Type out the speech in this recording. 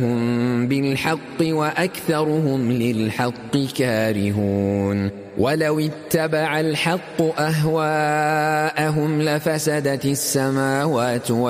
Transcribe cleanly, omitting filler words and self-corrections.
بالحق وأكثرهم للحق كارهون ولو اتبع الحق أهواءهم لفسدت السماوات